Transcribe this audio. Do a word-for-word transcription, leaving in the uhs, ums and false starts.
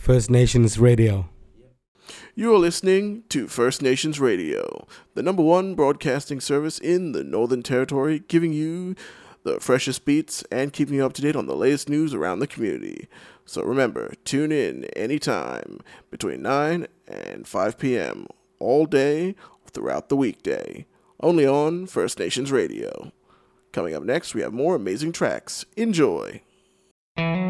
First Nations Radio. You are listening to First Nations Radio, the number one broadcasting service in the Northern Territory, giving you the freshest beats and keeping you up to date on the latest news around the community. So remember, tune in anytime between nine and five p.m. all day throughout the weekday, only on First Nations Radio. Coming up next, we have more amazing tracks. Enjoy!